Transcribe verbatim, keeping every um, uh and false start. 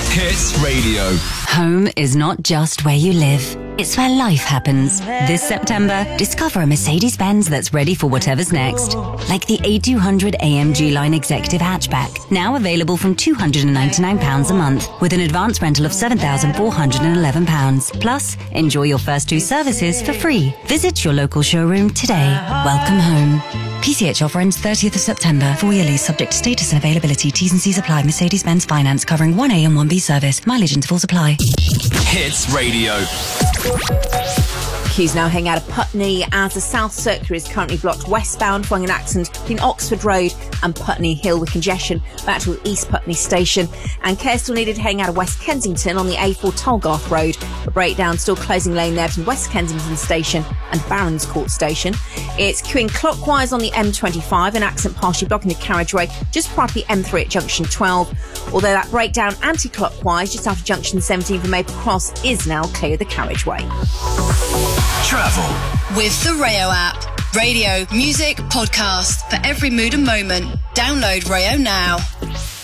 Hits Radio. Home is not just where you live. It's where life happens. This September, discover a Mercedes-Benz that's ready for whatever's next. Like the A two hundred A M G Line Executive Hatchback, now available from two hundred ninety-nine pounds a month, with an advance rental of seven thousand four hundred eleven pounds. Plus, enjoy your first two services for free. Visit your local showroom today. Welcome home. P C H offer ends thirtieth of September. Four-year lease subject to status and availability. T's and C's apply. Mercedes-Benz Finance covering one A and one B service. Mileage intervals apply. Hits Radio. Queues now hang out of Putney as the South Circular is currently blocked westbound following an accident between Oxford Road and Putney Hill with congestion back to East Putney Station. And care still needed hanging out of West Kensington on the A four Tollgarth Road. A breakdown still closing lane there between West Kensington Station and Barons Court Station. It's queuing clockwise on the M twenty-five, an accident partially blocking the carriageway just prior to the M three at junction twelve. Although that breakdown anti-clockwise just after junction seventeen for Maple Cross is now clear of the carriageway. Travel with the Rayo app. Radio, music, podcast for every mood and moment. Download Rayo now.